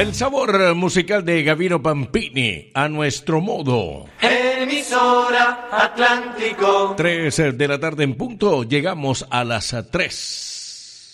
El sabor musical de Gabino Pampini, a nuestro modo. Emisora Atlántico. 3 de la tarde en punto, llegamos a las 3.